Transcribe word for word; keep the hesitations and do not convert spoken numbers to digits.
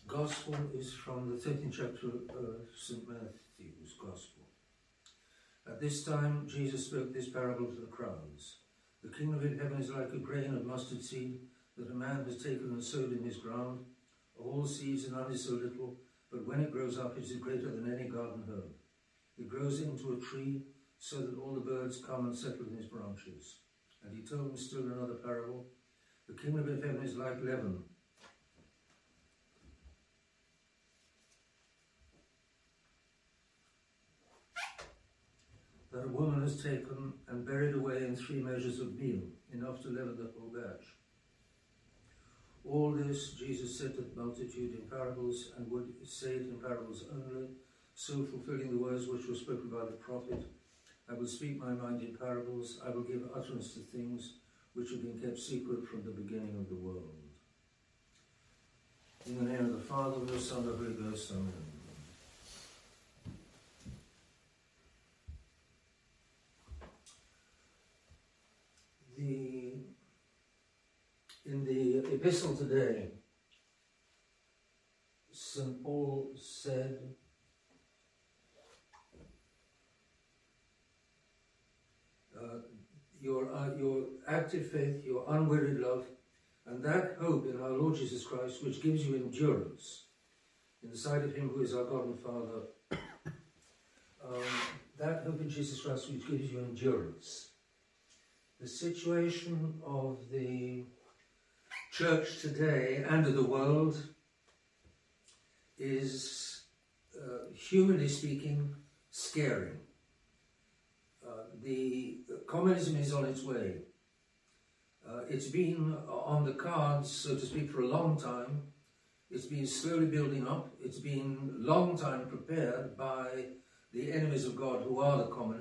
Gospel is from the thirteenth chapter of Saint Matthew's Gospel. At this time, Jesus spoke this parable to the crowds. The kingdom of heaven is like a grain of mustard seed that a man has taken and sowed in his ground. Of all seeds, none is so little, but when it grows up, it is greater than any garden herb. It grows into a tree, so that all the birds come and settle in its branches. And he told them still another parable. The kingdom of heaven is like leaven, that a woman has taken and buried away in three measures of meal, enough to leaven the whole batch. All this Jesus said to the multitude in parables, and would say it in parables only, so fulfilling the words which were spoken by the prophet. I will speak my mind in parables, I will give utterance to things which have been kept secret from the beginning of the world. In the name of the Father, and the Son, and the Holy Ghost, Amen. The, in the epistle today, Saint Paul said, uh, your, uh, your active faith, your unwearied love, and that hope in our Lord Jesus Christ, which gives you endurance in the sight of him who is our God and Father, um, that hope in Jesus Christ which gives you endurance. The situation of the church today and of the world is, uh, humanly speaking, scary. Uh, the communism is on its way. Uh, it's been on the cards, so to speak, for a long time. It's been slowly building up. It's been a long time prepared by the enemies of God, who are the communists.